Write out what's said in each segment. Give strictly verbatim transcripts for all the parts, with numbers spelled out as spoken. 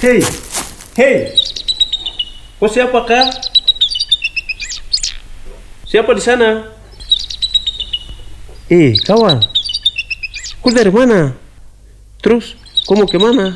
Hei, hei, kau siapa kak? Siapa di sana? Eh, kawan, kau dari mana? Terus, kau mau kemana?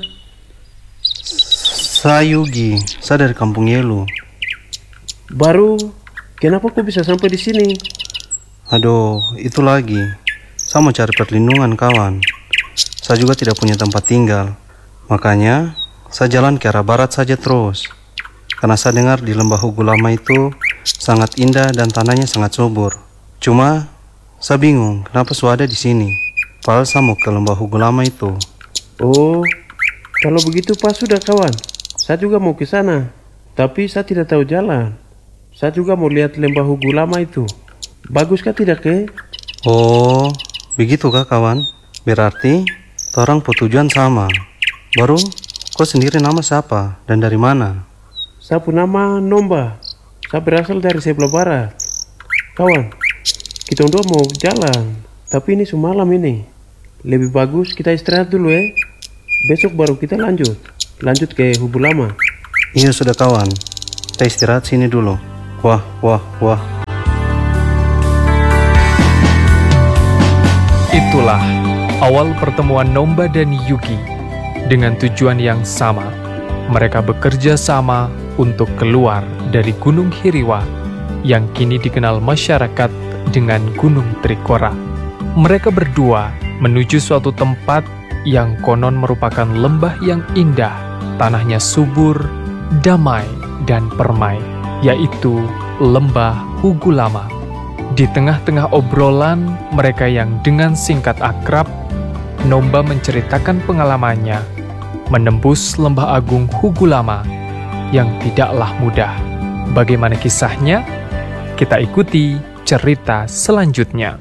Saya Yugi, saya dari Kampung Yelu. Baru, kenapa kau bisa sampai di sini? Aduh, itu lagi. Saya mau cari perlindungan kawan. Saya juga tidak punya tempat tinggal. Makanya, saya jalan ke arah barat saja terus. Karena saya dengar di lembah Hugu Lama itu sangat indah dan tanahnya sangat subur. Cuma, saya bingung kenapa saya ada di sini. Padahal saya mau ke lembah Hugu Lama itu. Oh, kalau begitu pas sudah kawan. Saya juga mau ke sana. Tapi saya tidak tahu jalan. Saya juga mau lihat lembah Hugu Lama itu. Baguskah tidak ke? Oh, begitu kah kawan? Berarti, orang tujuan sama. Baru, kau sendiri nama siapa dan dari mana? Saya punya nama Nomba. Saya berasal dari sebelah barat. Kawan, kita berdua mau jalan. Tapi ini semalam ini. Lebih bagus kita istirahat dulu ya. Besok baru kita lanjut. Lanjut ke Hugu Lama. Iya sudah kawan. Kita istirahat sini dulu. Wah, wah, wah. Itulah awal pertemuan Nomba dan Yugi. Dengan tujuan yang sama, mereka bekerja sama untuk keluar dari Gunung Hiriwa yang kini dikenal masyarakat dengan Gunung Trikora. Mereka berdua menuju suatu tempat yang konon merupakan lembah yang indah, tanahnya subur, damai, dan permai, yaitu Lembah Hugu Lama. Di tengah-tengah obrolan mereka yang dengan singkat akrab, Nomba menceritakan pengalamannya menembus Lembah Agung Hugu Lama yang tidaklah mudah. Bagaimana kisahnya? Kita ikuti cerita selanjutnya.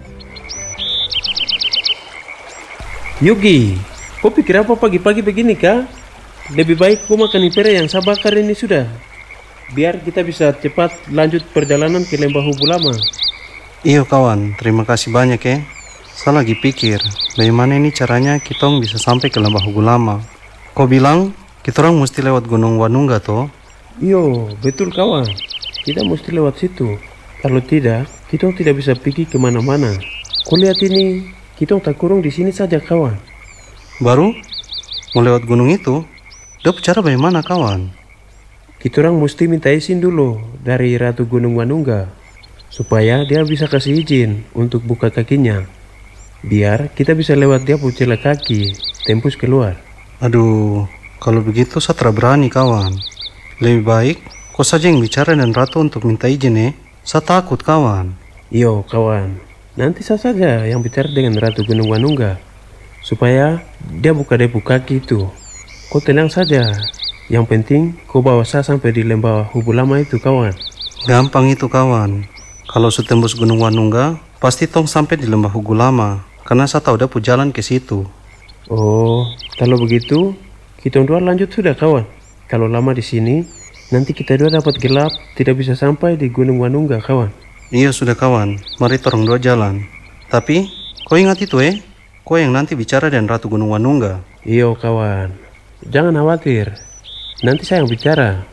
Yugi, kau pikir apa pagi-pagi begini kah? Lebih baik kau makan impere yang saya bakar ini sudah. Biar kita bisa cepat lanjut perjalanan ke Lembah Hugu Lama. Iya kawan, terima kasih banyak ya. Saya lagi pikir, bagaimana ini caranya kita bisa sampai ke Lembah Hugu Lama. Kau bilang, kita orang mesti lewat Gunung Wanungga toh? Iyo, betul kawan. Kita mesti lewat situ. Kalau tidak, kita tidak bisa pergi kemana-mana. Kau lihat ini, kita tak kurung di sini saja kawan. Baru, mau lewat gunung itu? Dia bicara bagaimana kawan? Kita orang mesti minta izin dulu dari Ratu Gunung Wanungga. Supaya dia bisa kasih izin untuk buka kakinya. Biar kita bisa lewat dia pucela kaki, tembus keluar. Aduh, kalau begitu saya tidak berani kawan. Lebih baik kau saja yang bicara dan Ratu untuk minta izin ya. Saya takut kawan. Iyo kawan, nanti saya saja yang bicara dengan Ratu Gunung Wanungga. Supaya dia buka debu kaki itu. Kau tenang saja. Yang penting kau bawa saya sampai di Lembah Hugu Lama itu kawan. Gampang itu kawan. Kalau sudah tembus Gunung Wanungga, pasti tong sampai di Lembah Hugu Lama. Karena saya tahu dia pu jalan ke situ. Oh, kalau begitu, kita dua lanjut sudah kawan. Kalau lama di sini, nanti kita dua dapat gelap, tidak bisa sampai di Gunung Wanungga kawan. Iya sudah kawan, mari torong dua jalan. Tapi, kau ingat itu eh, kau yang nanti bicara dengan Ratu Gunung Wanungga. Iyo kawan, jangan khawatir, nanti saya yang bicara.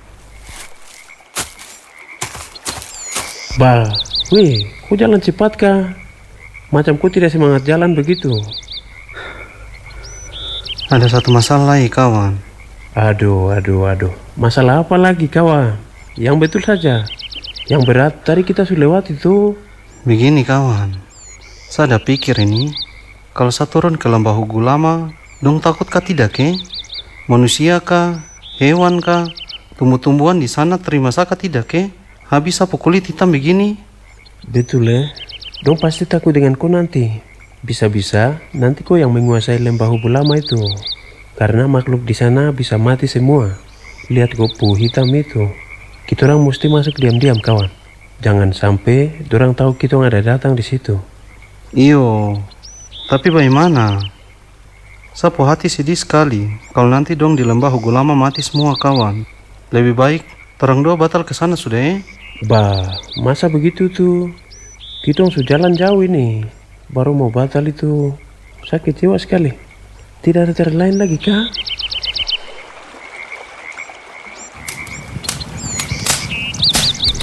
Bah, wih, kau jalan cepat kah? Macam kau tidak semangat jalan begitu. Ada satu masalah lagi kawan. Aduh, aduh, aduh. Masalah apa lagi kawan? Yang betul saja. Yang berat tadi kita sudah lewat itu. Begini kawan, saya ada pikir ini, kalau saya turun ke Lembah Hugu Lama, dong takut kah tidak ke? Manusia kah? Hewan kah? Tumbuh-tumbuhan di sana terima saya kah tidak ke? Habis apa kulit hitam begini? Betul ya. Dong pasti takut dengan kau nanti. Bisa-bisa nanti kau yang menguasai Lembah Hugu Lama itu. Karena makhluk di sana bisa mati semua. Lihat gopu hitam itu. Kita orang mesti masuk diam-diam kawan. Jangan sampai dorang tahu kita ada datang di situ. Iyo, tapi bagaimana? Saya pu hati sedih sekali kalau nanti dong di Lembah Hugu Lama mati semua kawan. Lebih baik terang dua batal ke sana sudah ya. Bah, masa begitu tuh? Kita sudah jalan jauh ini. Baru mau batal itu. Saya kecewa sekali. Tidak ada cara lain lagi kah?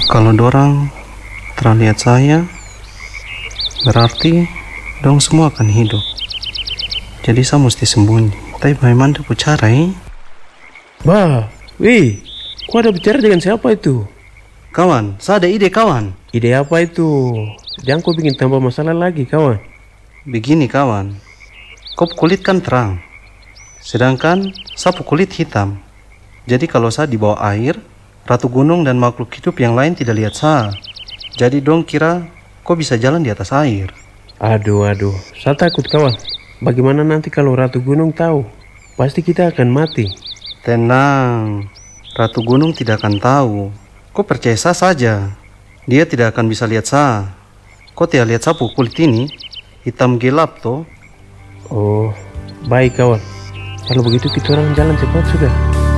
Kalau dorang terlihat saya, berarti dong semua akan hidup. Jadi saya mesti sembunyi. Tapi bagaimana tuh cara eh? Bah, wih, kau ada bicara dengan siapa itu? Kawan, saya ada ide kawan. Ide apa itu? Jangan kau bikin tambah masalah lagi kawan. Begini kawan, kau kulit kan terang, sedangkan sapu kulit hitam. Jadi kalau saya di bawah air, ratu gunung dan makhluk hidup yang lain tidak lihat saya. Jadi dong kira kau bisa jalan di atas air. Aduh, aduh, saya takut kawan. Bagaimana nanti kalau ratu gunung tahu? Pasti kita akan mati. Tenang, ratu gunung tidak akan tahu. Kau percaya saya saja, dia tidak akan bisa lihat saya. Kau tidak lihat sapu kulit ini, hitam gelap toh. Oh, baik kawan. Kalau begitu kita orang jalan cepat sudah.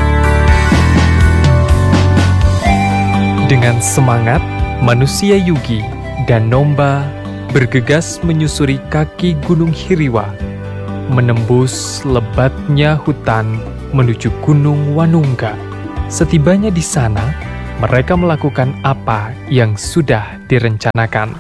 Dengan semangat, manusia Yugi dan Nomba bergegas menyusuri kaki Gunung Hiriwa, menembus lebatnya hutan menuju Gunung Wanungga. Setibanya di sana, mereka melakukan apa yang sudah direncanakan.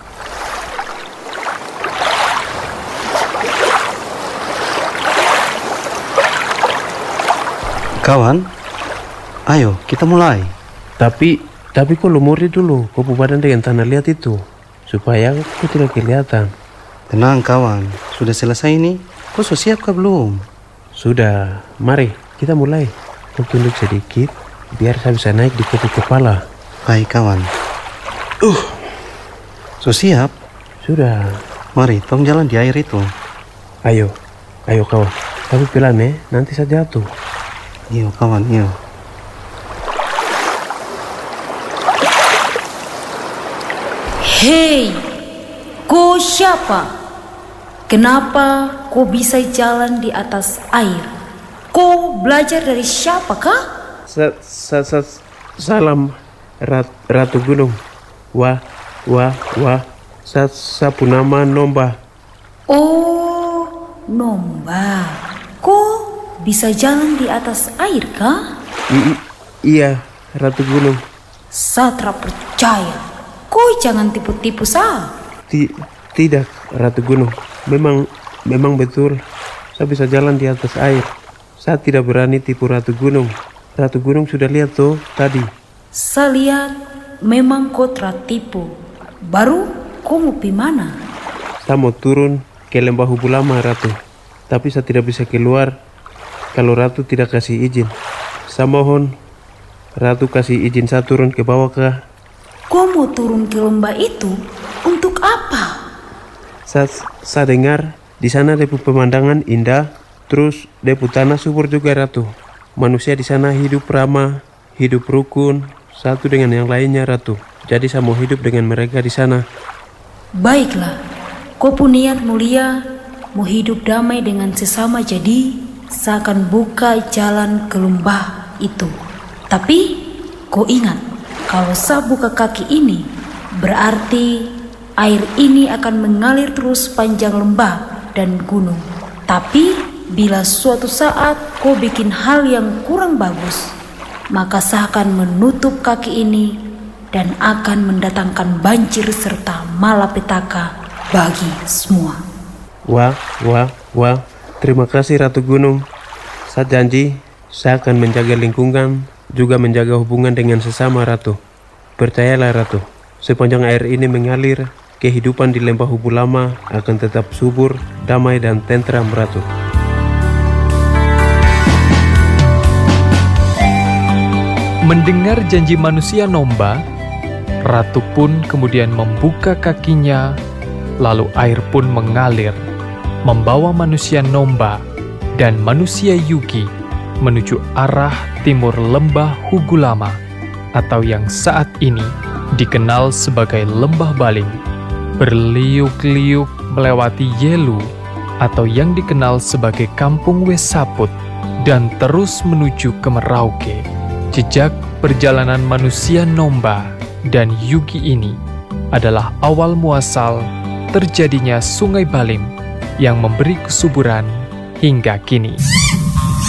Kawan, ayo kita mulai. Tapi, tapi kau lumuri dulu kau badan dengan tanah liat itu, supaya kau tidak kelihatan. Tenang kawan, sudah selesai ini. Kau sudah siap kah belum? Sudah, mari kita mulai. Kau tunduk sedikit, biar saya bisa naik di kaki kepala. Baik kawan. Uh, sudah siap? Sudah. Mari, tong jalan di air itu. Ayo, ayo kawan. Tapi pelan ya, nanti saya jatuh. Iyo kawan, iyo. Hei, kau siapa? Kenapa kau bisa jalan di atas air? Kau belajar dari siapa kah? Sa, sa, sa, salam rat, Ratu Gunung. Wah, wah, wah. Sa, sapu nama Nomba. Oh, Nomba. Kau bisa jalan di atas air kah? I, i, iya, Ratu Gunung. Saya tak percaya. Kau jangan tipu-tipu saya. Ti, tidak, Ratu Gunung. Memang, memang betul. Saya bisa jalan di atas air. Saya tidak berani tipu Ratu Gunung. Ratu Gunung sudah lihat tuh tadi. Saya lihat memang kau tertipu. Baru kau mau pergi mana? Saya mau turun ke lembah Hubulama, Ratu. Tapi saya tidak bisa keluar kalau Ratu tidak kasih izin. Saya mohon Ratu kasih izin saya turun ke bawah kah? Kau mau turun ke lembah itu untuk apa? Saya, saya dengar di sana depu pemandangan indah, terus depu tanah subur juga, Ratu. Manusia di sana hidup ramah, hidup rukun, satu dengan yang lainnya, Ratu. Jadi saya mau hidup dengan mereka di sana. Baiklah, kau punya niat mulia, mau hidup damai dengan sesama, jadi saya akan buka jalan ke lembah itu. Tapi kau ingat, kalau saya buka kaki ini, berarti air ini akan mengalir terus panjang lembah dan gunung. Tapi bila suatu saat kau bikin hal yang kurang bagus, maka saya akan menutup kaki ini dan akan mendatangkan banjir serta malapetaka bagi semua. Wah, wah, wah. Terima kasih, Ratu Gunung. Saya janji, saya akan menjaga lingkungan, juga menjaga hubungan dengan sesama, Ratu. Percayalah, Ratu. Sepanjang air ini mengalir, kehidupan di lembah Hubulama akan tetap subur, damai, dan tentram, Ratu. Mendengar janji manusia Nomba, Ratu pun kemudian membuka kakinya, lalu air pun mengalir, membawa manusia Nomba dan manusia Yugi menuju arah timur lembah Hugulama, atau yang saat ini dikenal sebagai Lembah Baling, berliuk-liuk melewati Yelu, atau yang dikenal sebagai Kampung Wesaput, dan terus menuju ke Merauke. Jejak perjalanan manusia Nomba dan Yugi ini adalah awal muasal terjadinya Sungai Balim yang memberi kesuburan hingga kini.